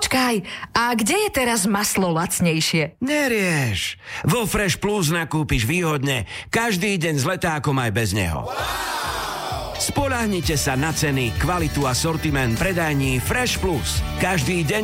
Počkaj, a kde je teraz maslo lacnejšie? Nerieš. Vo Fresh Plus nakúpiš výhodne každý deň s letákom aj bez neho. Spoľahnite sa na ceny, kvalitu a sortiment predajní Fresh Plus. Každý deň